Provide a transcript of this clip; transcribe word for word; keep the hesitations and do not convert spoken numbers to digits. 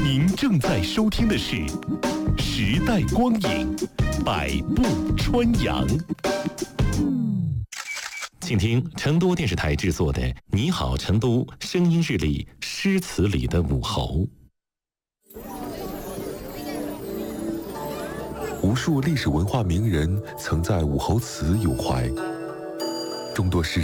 您正在收听的是《时代光影》，百步穿杨。请听成都电视台制作的《你好，成都》声音日历诗词里的武侯。 无数历史文化名人曾在武侯祠咏怀，众多诗